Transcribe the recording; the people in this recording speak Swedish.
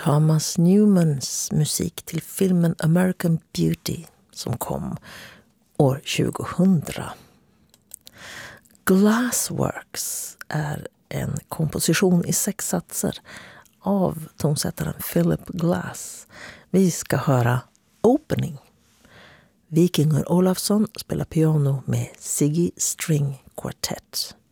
Thomas Newmans musik till filmen American Beauty som kom år 2000. Glassworks är en komposition i 6 satser av tonsättaren Philip Glass. Vi ska höra Opening. Vikingur Olafsson spelar piano med Ziggy String Quartet.